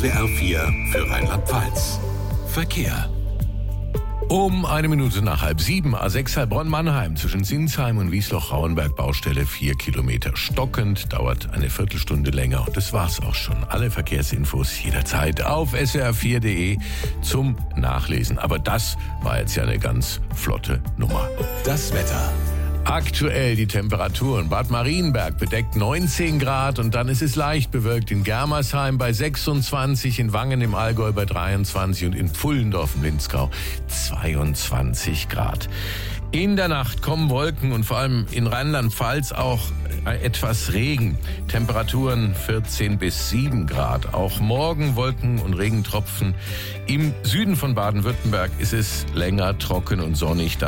SWR 4 für Rheinland-Pfalz. Verkehr. Um 1 Minute nach 6:30, A6 Heilbronn-Mannheim zwischen Sinsheim und Wiesloch-Rauenberg, Baustelle 4 Kilometer. Stockend, dauert eine Viertelstunde länger. Und das war's auch schon. Alle Verkehrsinfos jederzeit auf swr4.de zum Nachlesen. Aber das war jetzt ja eine ganz flotte Nummer. Das Wetter. Aktuell die Temperaturen. Bad Marienberg bedeckt 19 Grad und dann ist es leicht bewölkt. In Germersheim bei 26, in Wangen im Allgäu bei 23 und in Pfullendorf im Linzgau 22 Grad. In der Nacht kommen Wolken und vor allem in Rheinland-Pfalz auch etwas Regen. Temperaturen 14 bis 7 Grad. Auch morgen Wolken und Regentropfen. Im Süden von Baden-Württemberg ist es länger trocken und sonnig.